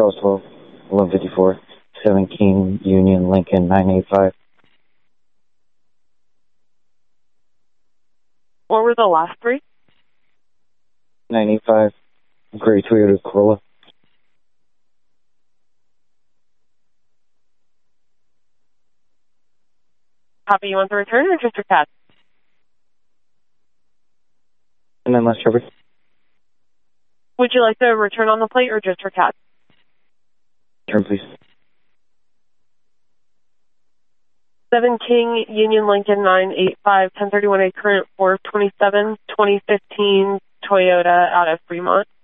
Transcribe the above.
Charles 12, 1154, 7 King, Union, Lincoln, 985. What were the last three? 985, gray Toyota Corolla. Copy, you want the return or just your cat? And then last coverage. Would you like the return on the plate or just your cat? Turn, please. 7 King, Union, Lincoln, 985, 1031A current 427, 2015 Toyota out of Fremont.